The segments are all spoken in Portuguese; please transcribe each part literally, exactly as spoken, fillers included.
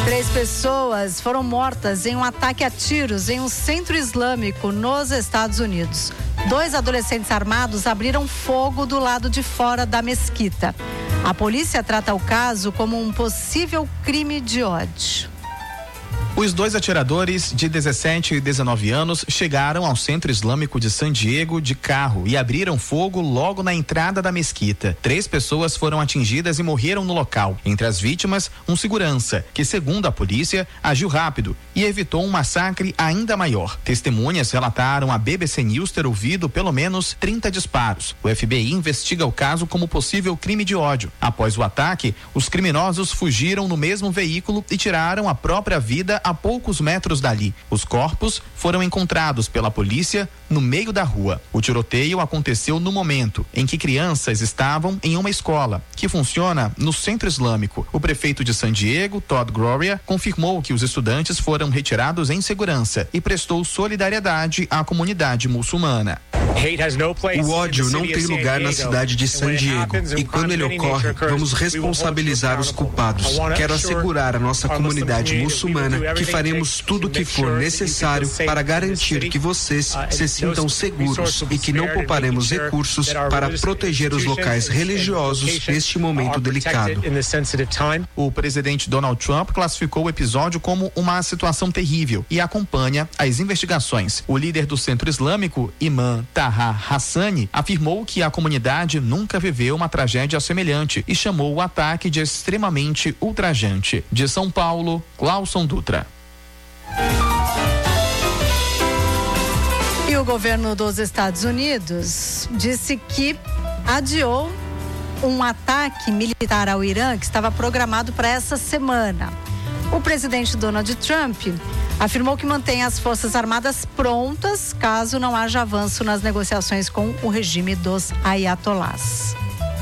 Três pessoas foram mortas em um ataque a tiros em um centro islâmico nos Estados Unidos. Dois adolescentes armados abriram fogo do lado de fora da mesquita. A polícia trata o caso como um possível crime de ódio. Os dois atiradores de dezessete e dezenove anos chegaram ao centro islâmico de San Diego de carro e abriram fogo logo na entrada da mesquita. Três pessoas foram atingidas e morreram no local. Entre as vítimas, um segurança, que segundo a polícia, agiu rápido e evitou um massacre ainda maior. Testemunhas relataram à B B C News ter ouvido pelo menos trinta disparos. O F B I investiga o caso como possível crime de ódio. Após o ataque, os criminosos fugiram no mesmo veículo e tiraram a própria vida a poucos metros dali. Os corpos foram encontrados pela polícia no meio da rua. O tiroteio aconteceu no momento em que crianças estavam em uma escola que funciona no centro islâmico. O prefeito de San Diego, Todd Gloria, confirmou que os estudantes foram retirados em segurança e prestou solidariedade à comunidade muçulmana. O ódio não tem lugar na cidade de San Diego e quando ele ocorre, vamos responsabilizar os culpados. Quero assegurar à nossa comunidade muçulmana que faremos tudo o que for necessário para garantir que vocês se sintam seguros e que não pouparemos recursos para proteger os locais religiosos neste momento delicado. O presidente Donald Trump classificou o episódio como uma situação terrível e acompanha as investigações. O líder do centro islâmico, Imam Taha Hassani, afirmou que a comunidade nunca viveu uma tragédia semelhante e chamou o ataque de extremamente ultrajante. De São Paulo, Clauson Dutra. E o governo dos Estados Unidos disse que adiou um ataque militar ao Irã que estava programado para essa semana. O presidente Donald Trump afirmou que mantém as Forças Armadas prontas caso não haja avanço nas negociações com o regime dos ayatolás.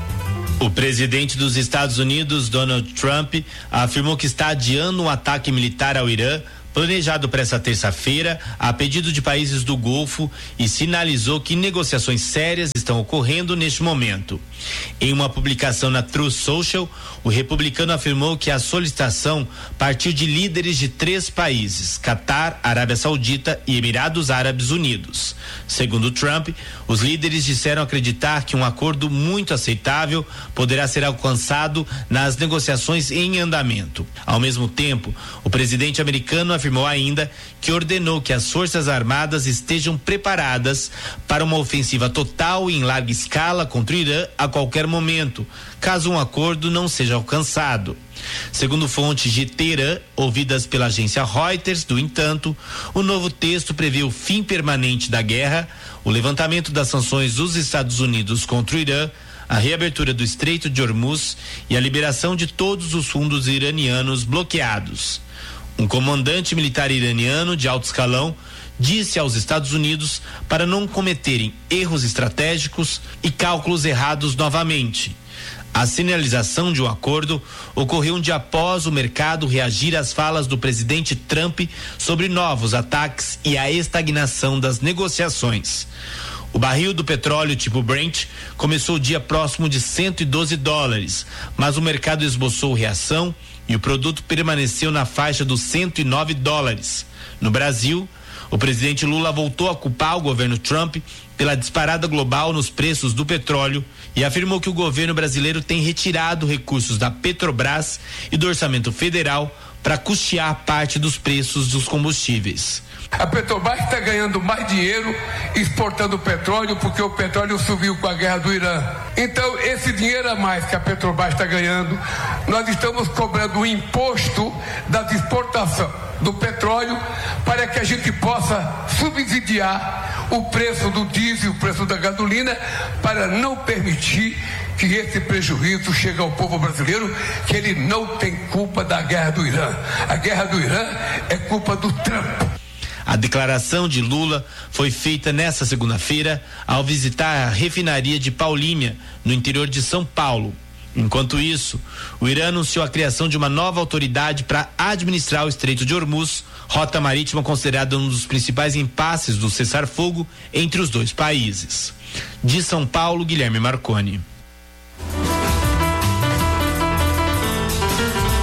O presidente dos Estados Unidos, Donald Trump, afirmou que está adiando um ataque militar ao Irã planejado para essa terça-feira a pedido de países do Golfo e sinalizou que negociações sérias estão ocorrendo neste momento. Em uma publicação na Truth Social, o republicano afirmou que a solicitação partiu de líderes de três países: Catar, Arábia Saudita e Emirados Árabes Unidos. Segundo Trump, os líderes disseram acreditar que um acordo muito aceitável poderá ser alcançado nas negociações em andamento. Ao mesmo tempo, o presidente americano afirmou ainda que ordenou que as Forças Armadas estejam preparadas para uma ofensiva total e em larga escala contra o Irã a qualquer momento, caso um acordo não seja alcançado. Segundo fontes de Teherã, ouvidas pela agência Reuters, no entanto, o novo texto prevê o fim permanente da guerra, o levantamento das sanções dos Estados Unidos contra o Irã, a reabertura do Estreito de Hormuz e a liberação de todos os fundos iranianos bloqueados. Um comandante militar iraniano de alto escalão disse aos Estados Unidos para não cometerem erros estratégicos e cálculos errados novamente. A sinalização de um acordo ocorreu um dia após o mercado reagir às falas do presidente Trump sobre novos ataques e a estagnação das negociações. O barril do petróleo tipo Brent começou o dia próximo de cento e doze dólares, mas o mercado esboçou reação e o produto permaneceu na faixa dos cento e nove dólares. No Brasil, o presidente Lula voltou a culpar o governo Trump pela disparada global nos preços do petróleo e afirmou que o governo brasileiro tem retirado recursos da Petrobras e do orçamento federal para custear parte dos preços dos combustíveis. A Petrobras está ganhando mais dinheiro exportando petróleo porque o petróleo subiu com a guerra do Irã. Então, esse dinheiro a mais que a Petrobras está ganhando, nós estamos cobrando o imposto das exportações do petróleo para que a gente possa subsidiar o preço do diesel, o preço da gasolina, para não permitir que esse prejuízo chegue ao povo brasileiro, que ele não tem culpa da guerra do Irã. A guerra do Irã é culpa do Trump. A declaração de Lula foi feita nesta segunda-feira ao visitar a refinaria de Paulínia, no interior de São Paulo. Enquanto isso, o Irã anunciou a criação de uma nova autoridade para administrar o Estreito de Hormuz, rota marítima considerada um dos principais impasses do cessar-fogo entre os dois países. De São Paulo, Guilherme Marconi.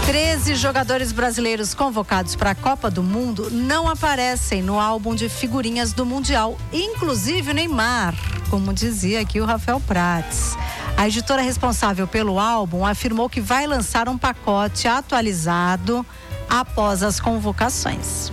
treze jogadores brasileiros convocados para a Copa do Mundo não aparecem no álbum de figurinhas do Mundial, inclusive o Neymar, como dizia aqui o Rafael Prats. A editora responsável pelo álbum afirmou que vai lançar um pacote atualizado após as convocações.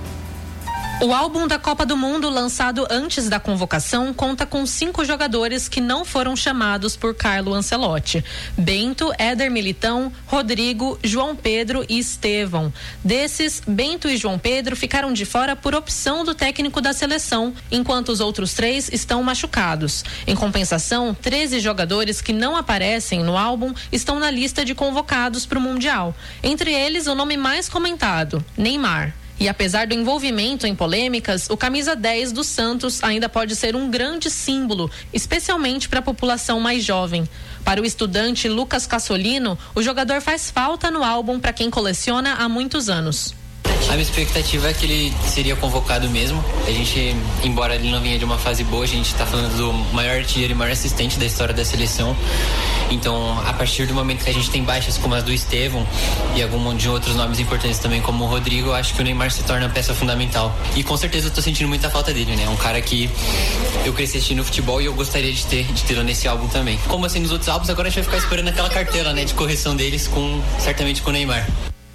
O álbum da Copa do Mundo, lançado antes da convocação, conta com cinco jogadores que não foram chamados por Carlo Ancelotti: Bento, Éder Militão, Rodrigo, João Pedro e Estevão. Desses, Bento e João Pedro ficaram de fora por opção do técnico da seleção, enquanto os outros três estão machucados. Em compensação, treze jogadores que não aparecem no álbum estão na lista de convocados para o Mundial. Entre eles, o nome mais comentado, Neymar. E apesar do envolvimento em polêmicas, o camisa dez do Santos ainda pode ser um grande símbolo, especialmente para a população mais jovem. Para o estudante Lucas Cassolino, o jogador faz falta no álbum para quem coleciona há muitos anos. A minha expectativa é que ele seria convocado mesmo. A gente, embora ele não vinha de uma fase boa, a gente está falando do maior artilheiro e maior assistente da história da seleção. Então, a partir do momento que a gente tem baixas como as do Estevão e algum de outros nomes importantes também, como o Rodrigo, eu acho que o Neymar se torna peça fundamental. E com certeza eu tô sentindo muita falta dele, né? É um cara que eu cresci assistindo futebol e eu gostaria de ter, de tê-lo nesse álbum também. Como assim nos outros álbuns, agora a gente vai ficar esperando aquela cartela, né, de correção deles, com certamente com o Neymar.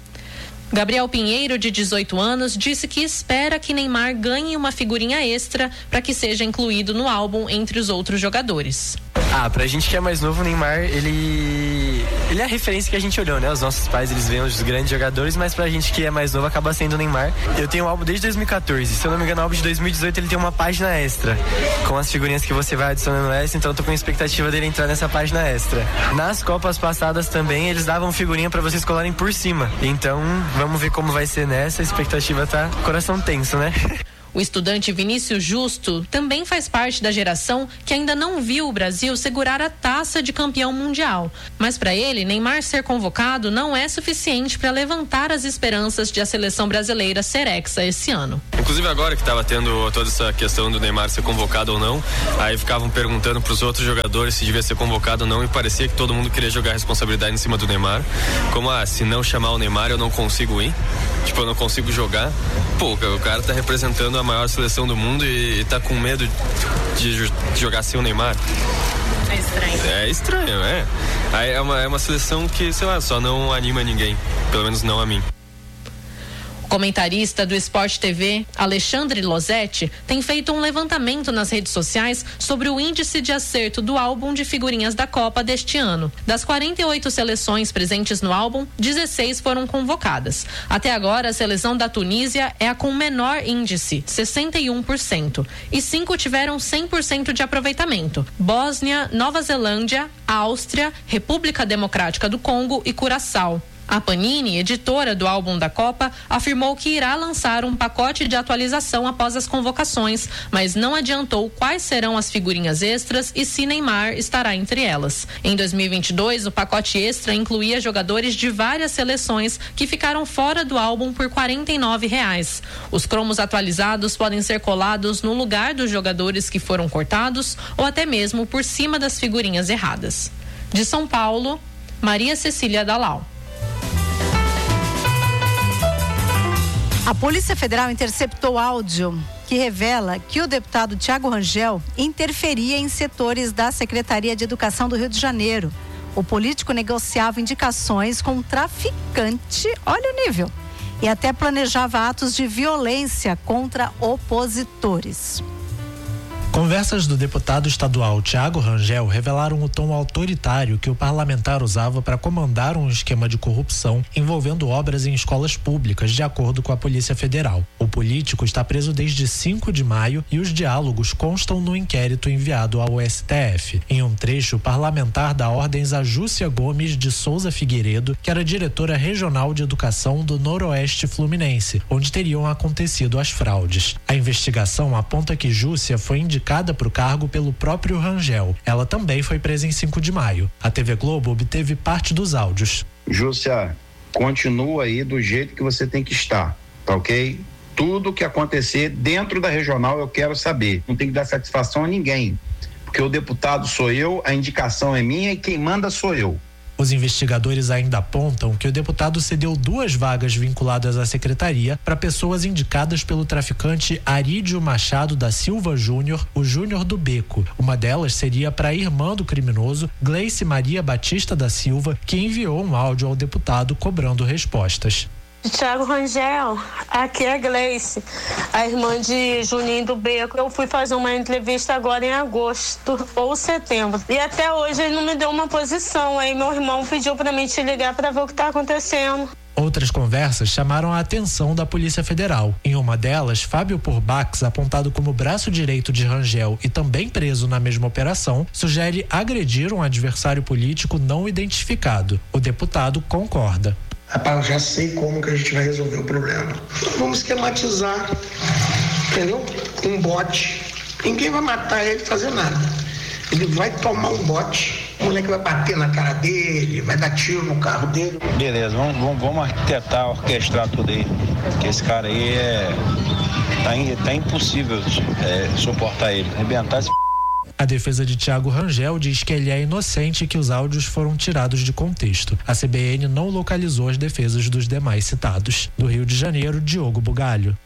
Gabriel Pinheiro, de dezoito anos, disse que espera que Neymar ganhe uma figurinha extra para que seja incluído no álbum entre os outros jogadores. Ah, pra gente que é mais novo, o Neymar, ele ele é a referência que a gente olhou, né? Os nossos pais, eles veem os grandes jogadores, mas pra gente que é mais novo, acaba sendo o Neymar. Eu tenho um álbum desde dois mil e quatorze, se eu não me engano, o álbum de dois mil e dezoito, ele tem uma página extra, com as figurinhas que você vai adicionando extra, então eu tô com a expectativa dele entrar nessa página extra. Nas Copas passadas também, eles davam figurinha pra vocês colarem por cima, então vamos ver como vai ser nessa, a expectativa tá coração tenso, né? O estudante Vinícius Justo também faz parte da geração que ainda não viu o Brasil segurar a taça de campeão mundial. Mas para ele, Neymar ser convocado não é suficiente para levantar as esperanças de a seleção brasileira ser hexa esse ano. Inclusive agora que estava tendo toda essa questão do Neymar ser convocado ou não, aí ficavam perguntando para os outros jogadores se devia ser convocado ou não, e parecia que todo mundo queria jogar a responsabilidade em cima do Neymar. Como, ah, se não chamar o Neymar eu não consigo ir, tipo, eu não consigo jogar. Pô, o cara tá representando a maior seleção do mundo e, e tá com medo de, de jogar sem o Neymar. É estranho. É estranho, é. Aí é uma, é uma seleção que, sei lá, só não anima ninguém. Pelo menos não a mim. O comentarista do Sport T V, Alexandre Losetti, tem feito um levantamento nas redes sociais sobre o índice de acerto do álbum de figurinhas da Copa deste ano. Das quarenta e oito seleções presentes no álbum, dezesseis foram convocadas. Até agora, a seleção da Tunísia é a com menor índice, sessenta e um por cento. E cinco tiveram cem por cento de aproveitamento: Bósnia, Nova Zelândia, Áustria, República Democrática do Congo e Curaçao. A Panini, editora do álbum da Copa, afirmou que irá lançar um pacote de atualização após as convocações, mas não adiantou quais serão as figurinhas extras e se Neymar estará entre elas. Em dois mil e vinte e dois, o pacote extra incluía jogadores de várias seleções que ficaram fora do álbum por quarenta e nove reais. Os cromos atualizados podem ser colados no lugar dos jogadores que foram cortados ou até mesmo por cima das figurinhas erradas. De São Paulo, Maria Cecília Dalal. A Polícia Federal interceptou áudio que revela que o deputado Thiago Rangel interferia em setores da Secretaria de Educação do Rio de Janeiro. O político negociava indicações com um traficante, olha o nível, e até planejava atos de violência contra opositores. Conversas do deputado estadual Thiago Rangel revelaram o tom autoritário que o parlamentar usava para comandar um esquema de corrupção envolvendo obras em escolas públicas, de acordo com a Polícia Federal. O político está preso desde cinco de maio e os diálogos constam no inquérito enviado ao S T F. Em um trecho, o parlamentar dá ordens a Júcia Gomes de Souza Figueiredo, que era diretora regional de educação do Noroeste Fluminense, onde teriam acontecido as fraudes. A investigação aponta que Júcia foi indicada para o cargo pelo próprio Rangel. Ela também foi presa em cinco de maio. A T V Globo obteve parte dos áudios. Júcia, continua aí do jeito que você tem que estar, tá ok? Tudo que acontecer dentro da regional eu quero saber. Não tem que dar satisfação a ninguém, porque o deputado sou eu, a indicação é minha e quem manda sou eu. Os investigadores ainda apontam que o deputado cedeu duas vagas vinculadas à secretaria para pessoas indicadas pelo traficante Arídio Machado da Silva Júnior, o Júnior do Beco. Uma delas seria para a irmã do criminoso, Gleice Maria Batista da Silva, que enviou um áudio ao deputado cobrando respostas. Tiago Rangel, aqui é a Gleice, a irmã de Juninho do Beco. Eu fui fazer uma entrevista agora em agosto ou setembro e até hoje ele não me deu uma posição. Aí meu irmão pediu para mim te ligar para ver o que está acontecendo. Outras conversas chamaram a atenção da Polícia Federal. Em uma delas, Fábio Purbax, apontado como braço direito de Rangel e também preso na mesma operação, sugere agredir um adversário político não identificado. O deputado concorda. Rapaz, eu já sei como que a gente vai resolver o problema. Vamos esquematizar, entendeu? Um bote. Ninguém vai matar ele e fazer nada. Ele vai tomar um bote, o moleque vai bater na cara dele, vai dar tiro no carro dele. Beleza, vamos, vamos, vamos arquitetar, orquestrar tudo aí. Porque esse cara aí é... Tá, tá impossível é, suportar ele. Arrebentar esse... A defesa de Tiago Rangel diz que ele é inocente e que os áudios foram tirados de contexto. A C B N não localizou as defesas dos demais citados. Do Rio de Janeiro, Diogo Bugalho.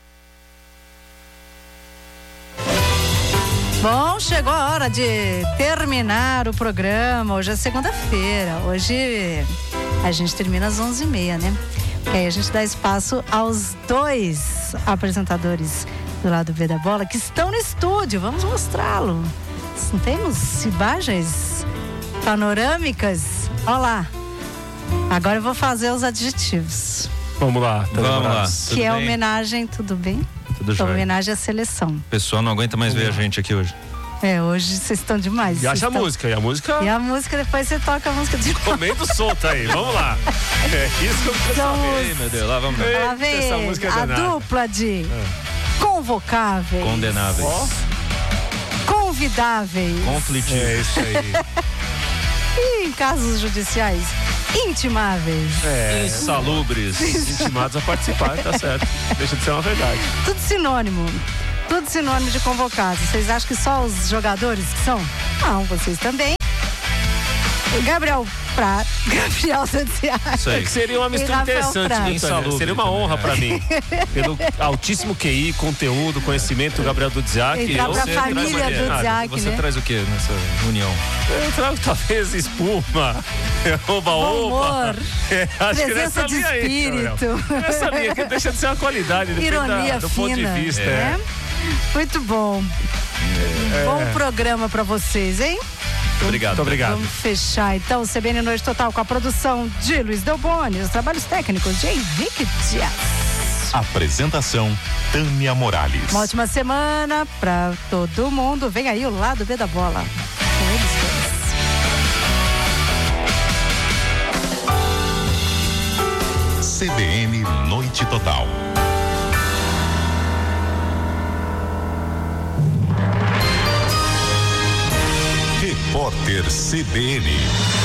Bom, chegou a hora de terminar o programa. Hoje é segunda-feira. Hoje a gente termina às onze e meia, né? Porque aí a gente dá espaço aos dois apresentadores do lado B da bola que estão no estúdio. Vamos mostrá-lo. Não temos imagens panorâmicas? Olha lá. Agora eu vou fazer os adjetivos. Vamos lá. Vamos lá. Que Tudo é bem? homenagem, tudo bem? Tudo Então, jóia. homenagem à seleção. O pessoal não aguenta mais ver a gente aqui hoje. É, hoje vocês estão demais. E acha a estão... música, e a música... E a música, depois você toca a música de novo. Comendo solta aí, vamos lá. É isso que eu preciso saber. Ei, meu Deus, lá vamos Lá lá. vem Essa música é a danada. dupla de convocáveis, Condenáveis. convidáveis Conflitivos. É isso aí. e, em casos judiciais, intimáveis. É, Insalubres. intimados a participar, tá certo. Deixa de ser uma verdade. Tudo sinônimo. Tudo sinônimo de convocados. Vocês acham que só os jogadores que são? Não, vocês também. O Gabriel Prado, Gabriel Santiago. Isso aí. É que seria uma mistura E Rafael interessante, Prado. né, Tânia? Seria uma honra pra mim. Pelo altíssimo Q I, conteúdo, conhecimento do Gabriel Dudziak. Entrar pra Eu- família traz uma- Dudziak, Você né? traz o que nessa união? Eu trago talvez espuma, Bom oba-oba. humor, É, acho que presença nessa de linha aí, espírito. Gabriel. Essa linha que deixa de ser uma qualidade, depende Ironia da, do fina, ponto de vista. né? É. Muito bom. É. Bom programa pra vocês, hein? Obrigado. Muito obrigado. Vamos fechar então o C B N Noite Total com a produção de Luiz Delboni, os trabalhos técnicos de Henrique Dias. Apresentação Tânia Morales. Uma ótima semana pra todo mundo. Vem aí o lado B da bola. Com eles dois. C B N Noite Total. Repórter C B N.